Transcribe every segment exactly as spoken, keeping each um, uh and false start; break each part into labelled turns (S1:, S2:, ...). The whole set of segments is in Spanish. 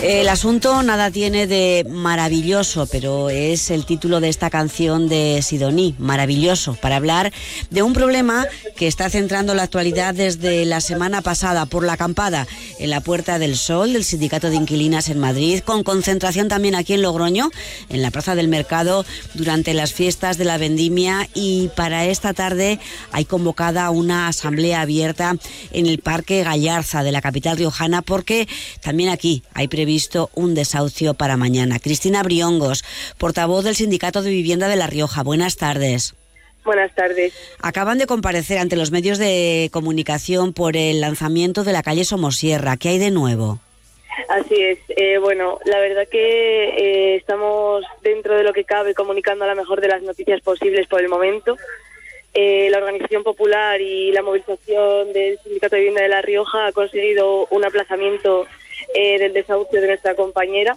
S1: El asunto nada tiene de maravilloso, pero es el título de esta canción de Sidoní, Maravilloso, para hablar de un problema que está centrando la actualidad desde la semana pasada por la acampada en la Puerta del Sol del Sindicato de Inquilinas en Madrid, con concentración también aquí en Logroño, en la Plaza del Mercado, durante las fiestas de la Vendimia, y para esta tarde hay convocada una asamblea abierta en el Parque Gallarza de la capital riojana, porque también aquí hay previsto visto un desahucio para mañana. Cristina Briongos, portavoz del Sindicato de Vivienda de La Rioja. Buenas tardes.
S2: Buenas tardes.
S1: Acaban de comparecer ante los medios de comunicación por el lanzamiento de la calle Somosierra. ¿Qué hay de nuevo?
S2: Así es. Eh, bueno, la verdad que eh, estamos dentro de lo que cabe comunicando a la mejor de las noticias posibles por el momento. Eh, la Organización Popular y la movilización del Sindicato de Vivienda de La Rioja ha conseguido un aplazamiento Eh, del desahucio de nuestra compañera,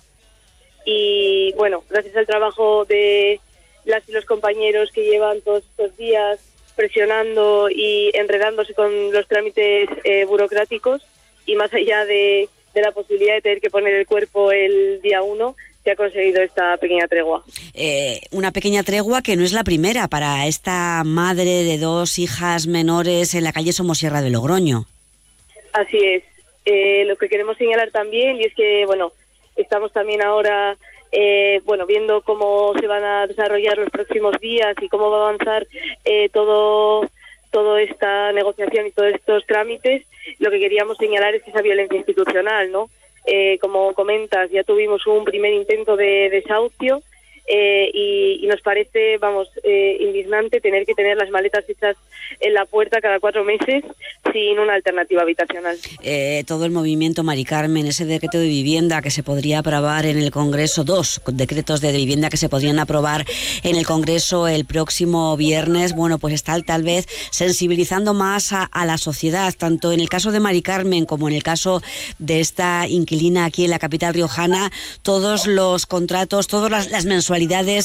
S2: y bueno, gracias al trabajo de las y los compañeros que llevan todos estos días presionando y enredándose con los trámites eh, burocráticos, y más allá de, de la posibilidad de tener que poner el cuerpo el día uno, se ha conseguido esta pequeña tregua.
S1: Eh, una pequeña tregua que no es la primera para esta madre de dos hijas menores en la calle Somosierra de Logroño.
S2: Así es. Eh, lo que queremos señalar también, y es que, bueno, estamos también ahora, eh, bueno, viendo cómo se van a desarrollar los próximos días y cómo va a avanzar eh, todo, toda esta negociación y todos estos trámites. Lo que queríamos señalar es esa violencia institucional, ¿no? Eh, como comentas, ya tuvimos un primer intento de desahucio, Eh, y, y nos parece, vamos, eh, indignante tener que tener las maletas hechas en la puerta cada cuatro meses sin una alternativa habitacional.
S1: Eh, todo el movimiento, Mari Carmen, ese decreto de vivienda que se podría aprobar en el Congreso, dos decretos de vivienda que se podrían aprobar en el Congreso el próximo viernes, bueno, pues está tal vez sensibilizando más a, a la sociedad, tanto en el caso de Mari Carmen como en el caso de esta inquilina aquí en la capital riojana. Todos los contratos, todas las, las mensualidades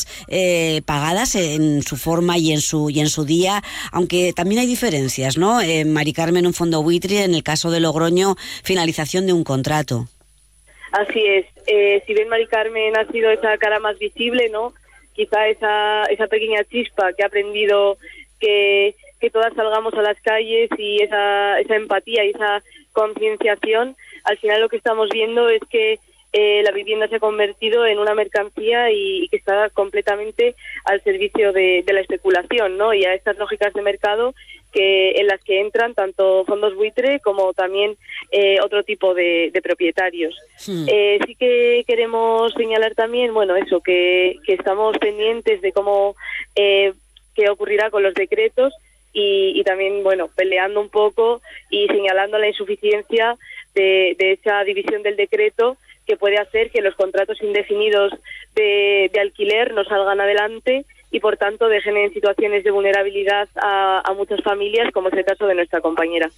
S1: Eh, pagadas en su forma y en su y en su día, aunque también hay diferencias, ¿no? Eh, Mari Carmen, un fondo buitre; en el caso de Logroño, finalización de un contrato.
S2: Así es. Eh, si bien Mari Carmen ha sido esa cara más visible, ¿no? Quizá esa esa pequeña chispa que ha aprendido que que todas salgamos a las calles, y esa esa empatía y esa concienciación, al final lo que estamos viendo es que Eh, la vivienda se ha convertido en una mercancía y, y que está completamente al servicio de, de la especulación, ¿no? Y a estas lógicas de mercado que en las que entran tanto fondos buitre como también eh, otro tipo de, de propietarios. Sí. Eh, sí que queremos señalar también, bueno, eso, que, que estamos pendientes de cómo eh, qué ocurrirá con los decretos, y, y también, bueno, peleando un poco y señalando la insuficiencia de, de esa división del decreto, que puede hacer que los contratos indefinidos de, de alquiler no salgan adelante y por tanto dejen en situaciones de vulnerabilidad a, a muchas familias, como es el caso de nuestra compañera.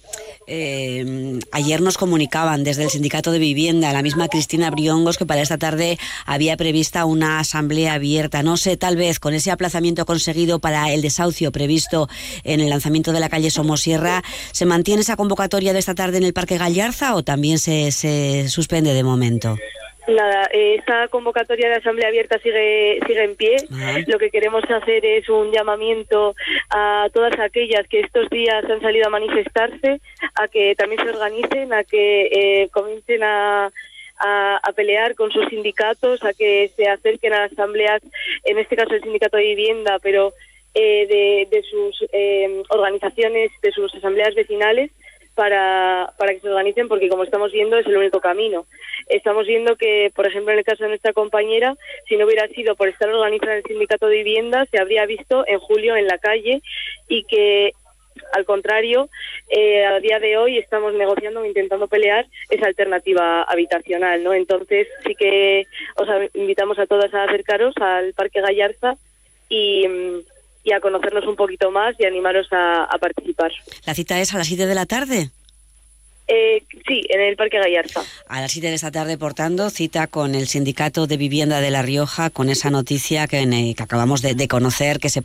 S1: Eh, ayer nos comunicaban desde el Sindicato de Vivienda, la misma Cristina Briongos, que para esta tarde había prevista una asamblea abierta. No sé, tal vez con ese aplazamiento conseguido para el desahucio previsto en el lanzamiento de la calle Somosierra, ¿se mantiene esa convocatoria de esta tarde en el Parque Gallarza o también se, se suspende de momento?
S2: Nada, eh, esta convocatoria de asamblea abierta sigue sigue en pie. Ajá. Lo que queremos hacer es un llamamiento a todas aquellas que estos días han salido a manifestarse, a que también se organicen, a que eh, comiencen a, a, a pelear con sus sindicatos, a que se acerquen a las asambleas, en este caso el Sindicato de Vivienda, pero eh, de, de sus eh, organizaciones, de sus asambleas vecinales, para para que se organicen, porque como estamos viendo es el único camino. Estamos viendo que, por ejemplo, en el caso de nuestra compañera, si no hubiera sido por estar organizada en el Sindicato de Vivienda, se habría visto en julio en la calle, y que, al contrario, eh, a día de hoy estamos negociando o intentando pelear esa alternativa habitacional, ¿no? Entonces sí que os invitamos a todas a acercaros al Parque Gallarza y... y a conocernos un poquito más y animaros a, a participar.
S1: ¿La cita es a las siete de la tarde?
S2: Eh, sí, en el Parque Gallarza.
S1: A las siete de esta tarde, por tanto, cita con el Sindicato de Vivienda de La Rioja, con esa noticia que, que acabamos de, de conocer, que se